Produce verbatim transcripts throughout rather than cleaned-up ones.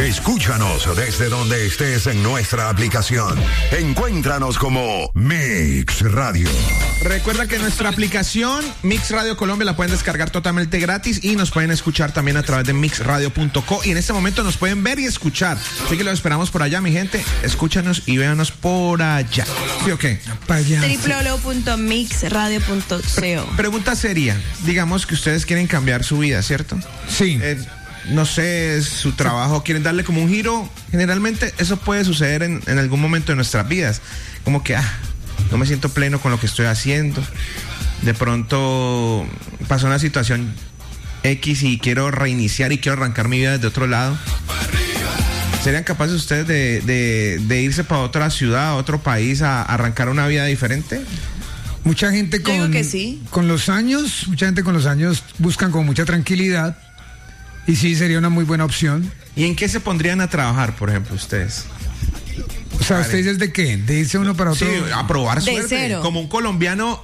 Escúchanos desde donde estés en nuestra aplicación. Encuéntranos como Mix Radio. Recuerda que nuestra aplicación Mix Radio Colombia la pueden descargar totalmente gratis y nos pueden escuchar también a través de mix radio punto co, y en este momento nos pueden ver y escuchar. Así que los esperamos por allá, mi gente. Escúchanos y véanos por allá. ¿Sí o qué? doble u doble u doble u punto mix radio punto co. Pregunta seria. Digamos que ustedes quieren cambiar su vida, ¿cierto? Sí. Eh, no sé, su trabajo, quieren darle como un giro. Generalmente eso puede suceder en, en algún momento de nuestras vidas. Como que, ah, no me siento pleno con lo que estoy haciendo. De pronto pasó una situación X y quiero reiniciar y quiero arrancar mi vida desde otro lado. ¿Serían capaces ustedes de, de, de irse para otra ciudad, a otro país, a, a arrancar una vida diferente? Mucha gente con, digo que sí. con los años, mucha gente con los años buscan con mucha tranquilidad, y sí sería una muy buena opción. ¿Y en qué se pondrían a trabajar, por ejemplo, ustedes? O sea, ¿usted dice de qué? ¿De irse uno para otro? Sí, a probar De suerte. cero. Como un colombiano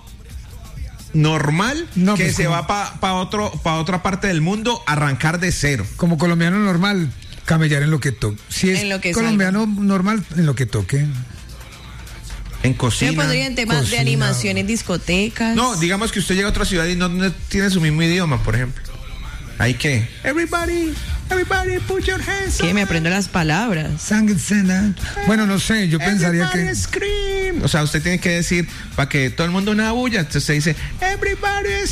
normal No, que pues, se como- va para pa otro, pa otra parte del mundo a arrancar de cero. Como colombiano normal, camellar en lo que toque. Si es En lo que colombiano normal, en lo que toque. En Yo cocina. me pondría en temas cocina. de animaciones, discotecas. No, digamos que usted llega a otra ciudad y no, no tiene su mismo idioma, por ejemplo. ¿Ahí qué? Everybody, everybody put your hands Que up. me aprendo las palabras. Sangre, cena. Bueno, no sé, yo pensaría Everybody que... scream. O sea, usted tiene que decir para que todo el mundo una bulla. Entonces usted dice, everybody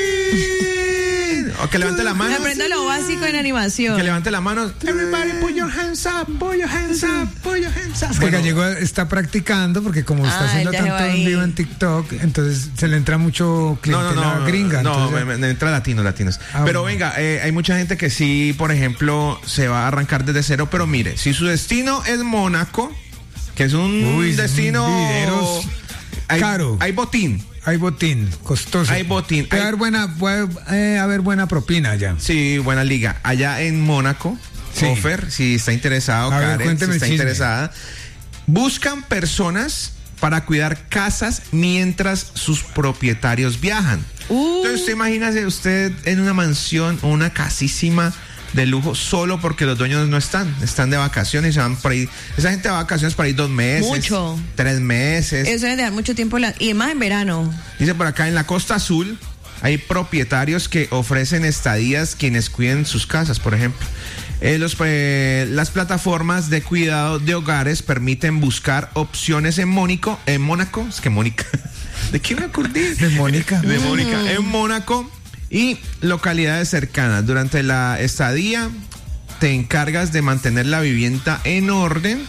scream. O que levante la Me mano. aprendo lo básico en animación. Que levante la mano. Everybody put your hands up, put your hands up, put your hands up. Es que Bueno, Gallego está practicando porque como está Ah, haciendo él ya se tanto va en ahí. vivo en TikTok, entonces se le entra mucho clientela gringa. No, entonces- me, me entra latinos, latinos. Ah, pero bueno. venga, eh, hay mucha gente que sí, por ejemplo, se va a arrancar desde cero, pero mire, si su destino es Mónaco, que es un Uy, destino videros hay, caro. hay botín. Hay botín, costoso. Hay botín. Puede Hay- haber buena, puede eh, haber buena propina ya. Sí, buena liga. Allá en Mónaco, Sí. Ofer, si está interesado, A ver, Karen, si cuénteme el está chisme. interesada, buscan personas para cuidar casas mientras sus propietarios viajan. Uh. Entonces usted imagínese usted en una mansión o una casísima de lujo solo porque los dueños no están, están de vacaciones y se van por ahí. Esa gente va de vacaciones por ahí dos meses, Mucho. tres meses. Eso debe dejar mucho tiempo la- y más en verano. Dice por acá, en la Costa Azul hay propietarios que ofrecen estadías quienes cuiden sus casas, por ejemplo. Eh, los, eh, las plataformas de cuidado de hogares permiten buscar opciones en Mónaco, en Mónaco, es que Mónica, ¿de quién me acordé? De Mónica. De Mónica, en Mónaco y localidades cercanas. Durante la estadía te encargas de mantener la vivienda en orden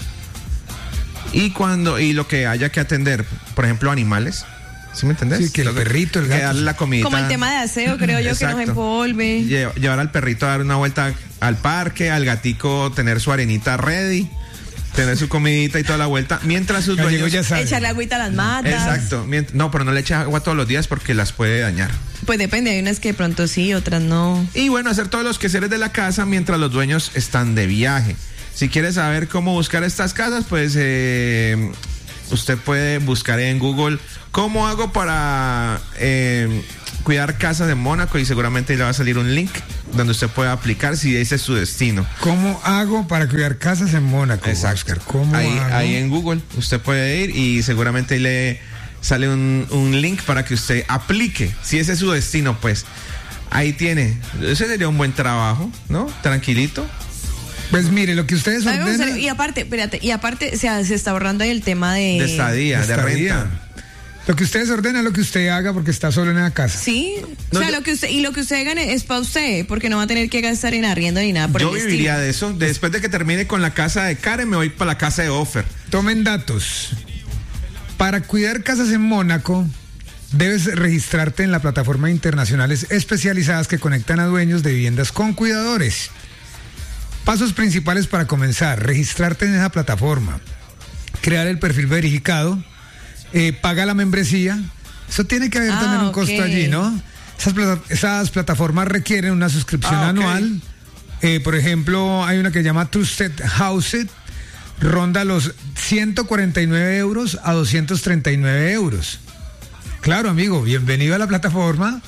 y cuando y lo que haya que atender, por ejemplo, animales. ¿Sí me entendés? Sí, que el Lo perrito, el que gato. darle la comidita. Como el tema de aseo, creo yo, que Exacto. nos empolve. Lle- Llevar al perrito a dar una vuelta al parque, al gatico tener su arenita ready, tener su comidita y toda la vuelta, mientras sus Gallego dueños... ya sabe. Echarle agüita a las matas. Exacto. Mient- No, pero no le eches agua todos los días porque las puede dañar. Pues depende, hay unas que de pronto sí, otras no. Y bueno, hacer todos los quehaceres de la casa mientras los dueños están de viaje. Si quieres saber cómo buscar estas casas, pues eh, usted puede buscar en Google cómo hago para eh, cuidar casas en Mónaco y seguramente le va a salir un link donde usted pueda aplicar si ese es su destino. ¿Cómo hago para cuidar casas en Mónaco, Oscar? ¿Cómo ahí, hago? ahí en Google usted puede ir y seguramente le sale un, un link para que usted aplique, si ese es su destino, pues ahí tiene. Ese sería un buen trabajo, ¿no? Tranquilito. Pues mire, lo que ustedes A mí me ordenan... gustaría- y aparte, espérate, y aparte se, se está ahorrando ahí el tema de... De estadía, de estadía. renta. Lo que ustedes ordenan, lo que usted haga porque está solo en la casa. Sí, No, o sea, yo- lo que usted, y lo que usted gane es para usted, porque no va a tener que gastar en arriendo ni nada por Yo el viviría estilo. de eso. Después de que termine con la casa de Karen, me voy para la casa de Offer. Tomen datos. Para cuidar casas en Mónaco, debes registrarte en la plataforma de internacionales especializadas que conectan a dueños de viviendas con cuidadores. Pasos principales para comenzar: registrarte en esa plataforma, crear el perfil verificado, eh, paga la membresía. Eso tiene que haber Ah, también un ok. costo allí, ¿no? Esas, plata- esas plataformas requieren una suscripción Ah, ok. anual. Eh, por ejemplo, hay una que se llama Trusted House, ronda los ciento cuarenta y nueve euros a doscientos treinta y nueve euros. Claro, amigo, bienvenido a la plataforma,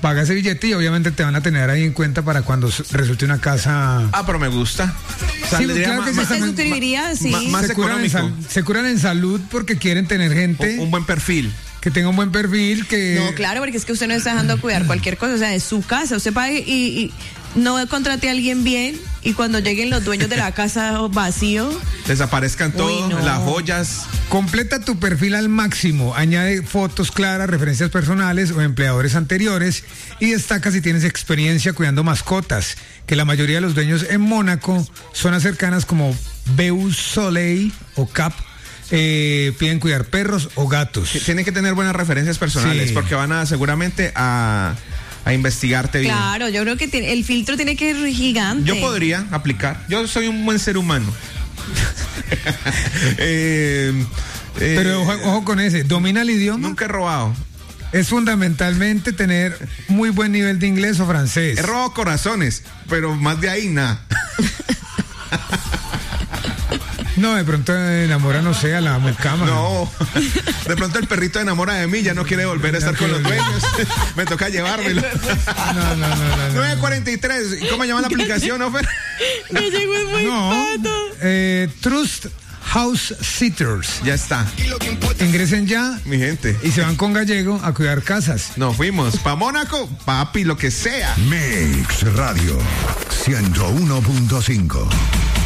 paga ese billete y obviamente te van a tener ahí en cuenta para cuando s- resulte una casa. Ah, pero me gusta. Saldría claro ma- que sí, ma- ¿Se ma- suscribiría? Sí. ma- más se, curan en económico. sal- se curan en salud porque quieren tener gente un, un buen perfil. que tenga un buen perfil, que No, claro, porque es que usted no está dejando a cuidar cualquier cosa, o sea, es su casa, usted pague y, y no contrate a alguien bien y cuando lleguen los dueños de la casa vacío. Desaparezcan todo, no. las joyas. completa tu perfil al máximo, añade fotos claras, referencias personales o empleadores anteriores y destaca si tienes experiencia cuidando mascotas, que la mayoría de los dueños en Mónaco, zonas cercanas como Beau Soleil o Cap, eh, piden cuidar perros o gatos. Tienen que tener buenas referencias personales Sí. porque van a seguramente a, a investigarte bien. Claro, yo creo que tiene- el filtro tiene que ser gigante. Yo podría aplicar. Yo soy un buen ser humano. Eh, eh, Pero ojo, ojo con ese, domina el idioma. nunca he robado. Es fundamentalmente tener muy buen nivel de inglés o francés. He robado corazones, pero más de ahí nada. No, de pronto enamora, no sé, a la mucama. No. De pronto el perrito enamora de mí, ya no quiere volver a estar con los dueños. Me toca llevármelo. No, no, no, no, no. nueve cuarenta y tres. ¿Y cómo llama la aplicación, Ofer? Ya llegó el buen No, pato. eh, Trust House Sitters. Ya está, Ingresen ya mi gente. y se van con Gallego a cuidar casas. Nos fuimos. Pa' Mónaco, papi, lo que sea. Mix Radio ciento uno punto cinco.